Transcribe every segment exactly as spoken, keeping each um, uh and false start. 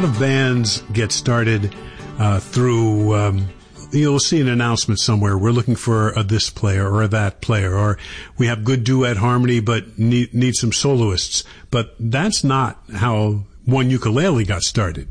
lot of bands get started uh, through, um, you'll see an announcement somewhere. We're looking for a this player or a that player, or we have good duet harmony but need, need some soloists. But that's not how One Ukulele got started.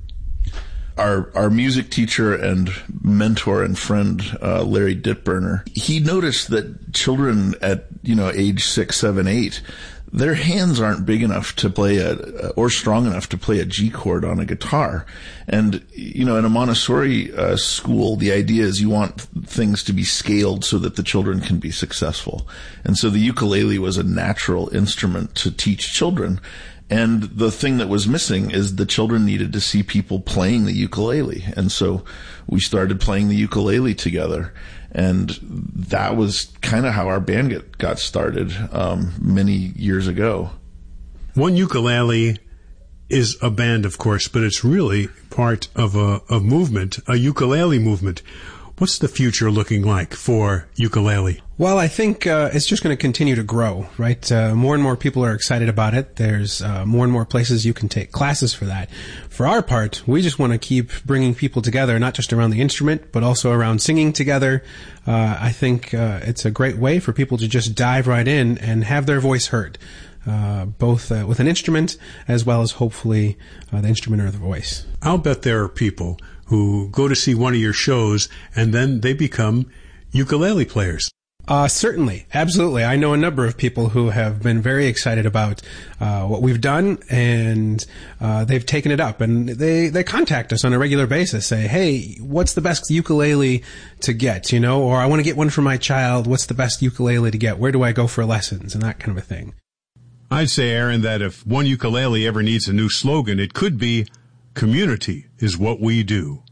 Our our music teacher and mentor and friend, uh, Larry Ditburner, he noticed that children at, you know, age six, seven, eight, their hands aren't big enough to play a, or strong enough to play a G chord on a guitar. And, you know, in a Montessori uh, school, the idea is you want things to be scaled so that the children can be successful. And so the ukulele was a natural instrument to teach children. And the thing that was missing is the children needed to see people playing the ukulele. And so we started playing the ukulele together. And that was kind of how our band get, got started um, many years ago. One Ukulele is a band, of course, but it's really part of a, a movement, a ukulele movement. What's the future looking like for ukulele? Well, I think uh, it's just going to continue to grow, right? Uh, more and more people are excited about it. There's uh, more and more places you can take classes for that. For our part, we just want to keep bringing people together, not just around the instrument, but also around singing together. Uh, I think uh, it's a great way for people to just dive right in and have their voice heard, uh, both uh, with an instrument as well as hopefully uh, the instrument or the voice. I'll bet there are people who go to see one of your shows and then they become ukulele players. Uh, certainly. Absolutely. I know a number of people who have been very excited about uh, what we've done, and uh, they've taken it up, and they, they contact us on a regular basis, say, hey, what's the best ukulele to get, you know, or I want to get one for my child. What's the best ukulele to get? Where do I go for lessons? And that kind of a thing. I'd say, Aaron, that if One Ukulele ever needs a new slogan, it could be, community is what we do.